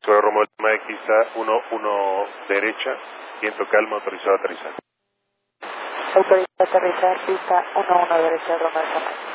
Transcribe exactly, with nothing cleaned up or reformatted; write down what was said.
Eco Romeo Lima X A uno uno derecha, viento calma, autorizado a aterrizar. Autorizado a aterrizar, pista uno uno derecha, Romeo Lima.